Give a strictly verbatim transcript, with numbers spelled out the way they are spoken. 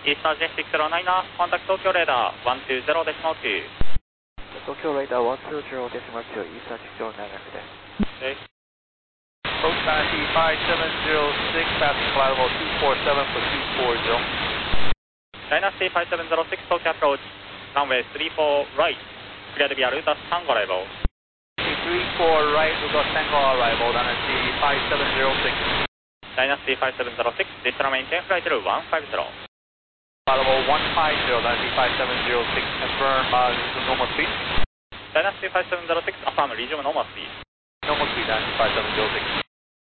East Majestic ゼロナイン contact Tokyo Radar いちにゼロデシマルツー Tokyo Radar いちにゼロデシマルツー East Majestic ゼロナイン です。 Approach Dynasty ごーななゼロろく passing flight level にーよんなな for にーよんゼロ Dynasty ごーななゼロろく Tokyo approach runway さんじゅうよん right clear to be Aruta Tango arrival さんじゅうよん right Aruta Tango arrival Dynasty ごーななゼロろく Dynasty ごーななゼロろく descend maintain flight level いちごゼロ Flight level いちごゼロ Dynasty ごーななゼロろく confirm uh, normal speed Dynasty ごーななゼロろく affirm resume normal speed normal speed Dynasty ごーななゼロろく